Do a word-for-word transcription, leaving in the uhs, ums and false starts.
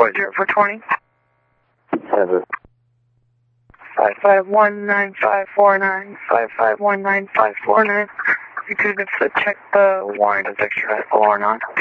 four zero four twenty. Seven. Five five one nine five four nine. Five five one nine five four nine. You could just check the warrant as extra or not.